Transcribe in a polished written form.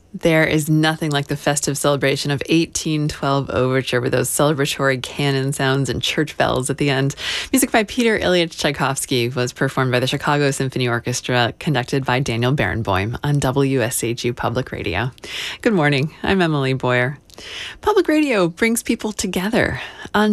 There is nothing like the festive celebration of 1812 Overture with those celebratory cannon sounds and church bells at the end. Music by Peter Ilyich Tchaikovsky was performed by the Chicago Symphony Orchestra, conducted by Daniel Barenboim on WSHU Public Radio. Good morning. I'm Emily Boyer. Public radio brings people together. On